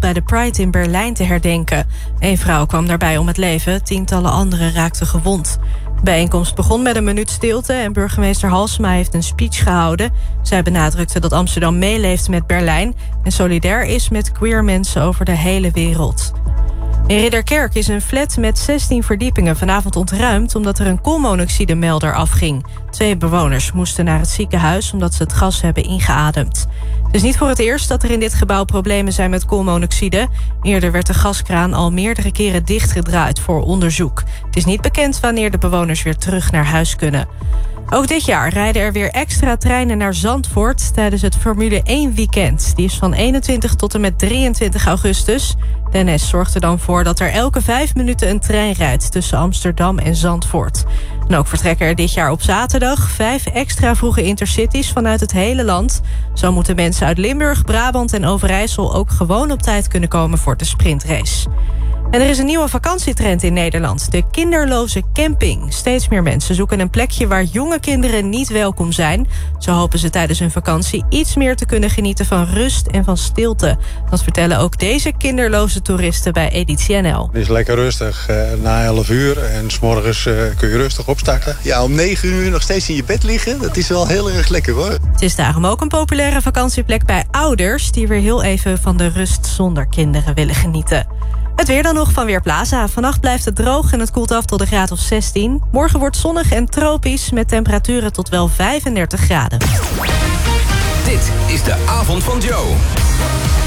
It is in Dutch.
bij de Pride in Berlijn te herdenken. 1 vrouw kwam daarbij om het leven, tientallen anderen raakten gewond. De bijeenkomst begon met een minuut stilte en burgemeester Halsema heeft een speech gehouden. Zij benadrukte dat Amsterdam meeleeft met Berlijn en solidair is met queer mensen over de hele wereld. In Ridderkerk is een flat met 16 verdiepingen vanavond ontruimd omdat er een koolmonoxidemelder afging. 2 bewoners moesten naar het ziekenhuis omdat ze het gas hebben ingeademd. Het is niet voor het eerst dat er in dit gebouw problemen zijn met koolmonoxide. Eerder werd de gaskraan al meerdere keren dichtgedraaid voor onderzoek. Het is niet bekend wanneer de bewoners weer terug naar huis kunnen. Ook dit jaar rijden er weer extra treinen naar Zandvoort tijdens het Formule 1 weekend. Die is van 21 tot en met 23 augustus. De NS zorgt er dan voor dat er elke 5 minuten een trein rijdt tussen Amsterdam en Zandvoort. En ook vertrekken er dit jaar op zaterdag 5 extra vroege intercities vanuit het hele land. Zo moeten mensen uit Limburg, Brabant en Overijssel ook gewoon op tijd kunnen komen voor de sprintrace. En er is een nieuwe vakantietrend in Nederland, de kinderloze camping. Steeds meer mensen zoeken een plekje waar jonge kinderen niet welkom zijn. Zo hopen ze tijdens hun vakantie iets meer te kunnen genieten van rust en van stilte. Dat vertellen ook deze kinderloze toeristen bij Editie NL. Het is lekker rustig, na 11 uur en 's morgens kun je rustig opstarten. Ja, om 9 uur nog steeds in je bed liggen, dat is wel heel erg lekker hoor. Het is daarom ook een populaire vakantieplek bij ouders die weer heel even van de rust zonder kinderen willen genieten. Het weer dan nog van Weerplaza. Vannacht blijft het droog en het koelt af tot een graad of 16. Morgen wordt zonnig en tropisch met temperaturen tot wel 35 graden. Dit is de avond van Joe.